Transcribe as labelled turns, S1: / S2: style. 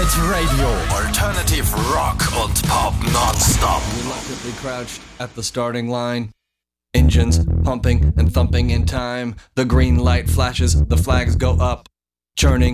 S1: Radio.
S2: Alternative Rock und Pop nonstop.
S1: Reluctantly crouched at the starting line. Engines pumping and thumping in time. The green light flashes, the flags go up. Churning